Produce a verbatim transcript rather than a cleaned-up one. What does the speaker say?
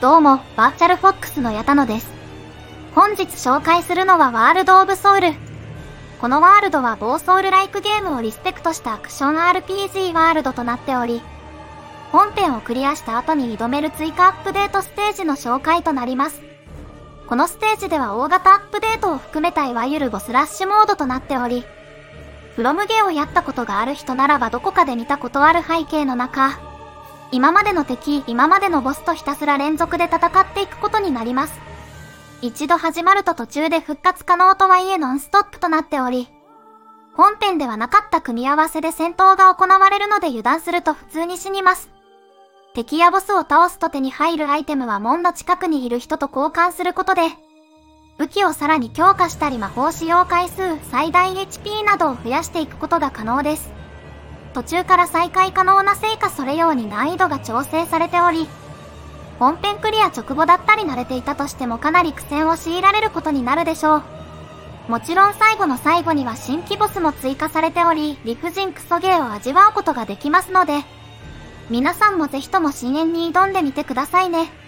どうも、バーチャルフォックスの矢田野です。本日紹介するのはワールド・オブ・ソウル。このワールドは某ソウルライクゲームをリスペクトしたアクション アールピージー ワールドとなっており、本編をクリアした後に挑める追加アップデートステージの紹介となります。このステージでは大型アップデートを含めたいわゆるボスラッシュモードとなっており、プロムゲをやったことがある人ならばどこかで見たことある背景の中、今までの敵、今までのボスとひたすら連続で戦っていくことになります。一度始まると途中で復活可能とはいえノンストップとなっており、本編ではなかった組み合わせで戦闘が行われるので油断すると普通に死にます。敵やボスを倒すと手に入るアイテムは門の近くにいる人と交換することで、武器をさらに強化したり魔法使用回数、最大 エイチピー などを増やしていくことが可能です。途中から再開可能なせいかそれように難易度が調整されており、本編クリア直後だったり慣れていたとしてもかなり苦戦を強いられることになるでしょう。もちろん最後の最後には新規ボスも追加されており、理不尽クソゲーを味わうことができますので、皆さんもぜひとも深淵に挑んでみてくださいね。